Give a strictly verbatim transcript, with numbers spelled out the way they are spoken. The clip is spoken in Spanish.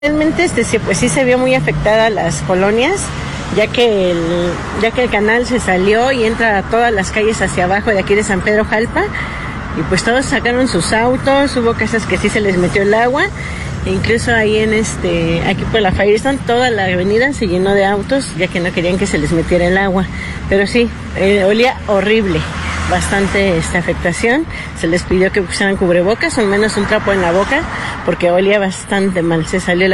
Realmente este sí, pues sí se vio muy afectada las colonias, ya que el, ya que el canal se salió y entra a todas las calles hacia abajo de aquí de San Pedro Jalpa, y pues todos sacaron sus autos, hubo casas que sí se les metió el agua, e incluso ahí en este, aquí por la Firestone, toda la avenida se llenó de autos, ya que no querían que se les metiera el agua, pero sí, eh, olía horrible. Bastante esta afectación, se les pidió que usaran cubrebocas o al menos un trapo en la boca porque olía bastante mal, se salió la